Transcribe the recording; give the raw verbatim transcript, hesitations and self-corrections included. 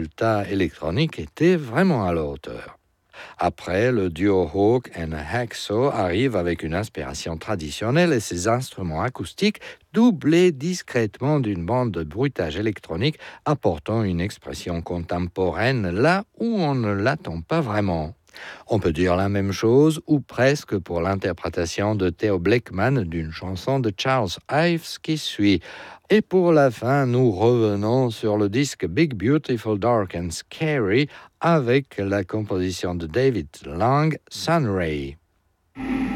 résultat électronique était vraiment à la hauteur. Après, le duo Hawk and Hacksaw arrive avec une inspiration traditionnelle et ses instruments acoustiques doublés discrètement d'une bande de bruitage électronique apportant une expression contemporaine là où on ne l'attend pas vraiment. On peut dire la même chose, ou presque, pour l'interprétation de Theo Blackman d'une chanson de Charles Ives qui suit. Et pour la fin, nous revenons sur le disque Big Beautiful Dark and Scary avec la composition de David Lang, Sunray.